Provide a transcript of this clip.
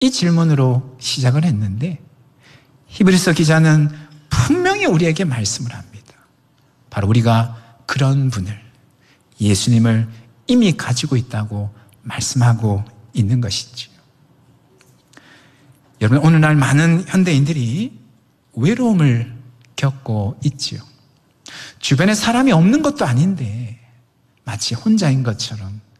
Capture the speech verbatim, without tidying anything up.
이 질문으로 시작을 했는데 히브리서 기자는 분명히 우리에게 말씀을 합니다. 바로 우리가 그런 분을, 예수님을 이미 가지고 있다고 말씀하고 있는 것이지요. 여러분, 오늘날 많은 현대인들이 외로움을 겪고 있지요. 주변에 사람이 없는 것도 아닌데 마치 혼자인 것처럼